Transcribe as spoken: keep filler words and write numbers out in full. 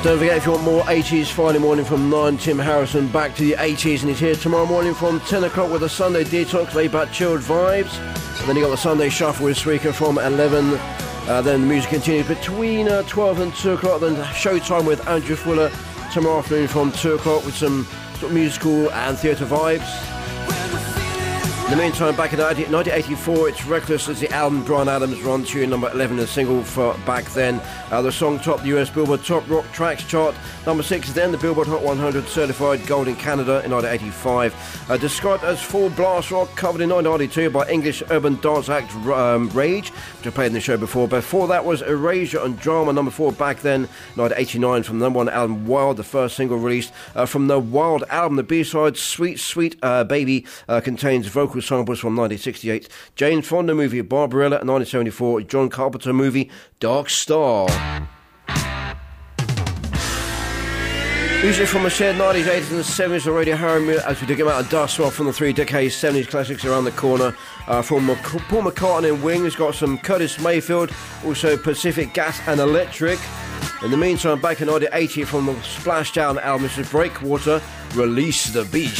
Don't forget, if you want more eighties Friday morning from nine, Tim Harrison back to the eighties, and he's here tomorrow morning from ten o'clock with a Sunday Detox, laid back chilled vibes. And then you got the Sunday Shuffle with Spreaker from eleven. Uh, then the music continues between uh, twelve and two o'clock. Then Showtime with Andrew Fuller tomorrow afternoon from two o'clock with some sort of musical and theatre vibes. In the meantime, back in nineteen eighty-four, it's Reckless as the album Bryan Adams Run Tune number eleven, a single for back then. Uh, the song topped the U S Billboard Top Rock Tracks chart. Number six then, the Billboard Hot one hundred certified gold in Canada in nineteen eighty-five. Uh, described as full blast rock, covered in nineteen ninety-two by English urban dance act um, Rage, which I played in the show before. Before that was Erasure and Drama, number four back then, nineteen eighty-nine, from the number one album Wild, the first single released uh, from the Wild album. The B-side Sweet Sweet uh, Baby uh, contains vocal samples from nineteen sixty-eight, Jane Fonda movie Barbarella, nineteen seventy-four, John Carpenter movie Dark Star. Music from the shared nineties, eighties and seventies on Radio Harrow as we dig them out of dust. Well, from the three decades, seventies classics around the corner. Uh, from Paul McCartney and Wings, got some Curtis Mayfield, also Pacific Gas and Electric. In the meantime, back in nineteen eighty from the Splashdown album, this is Breakwater, Release the Beast.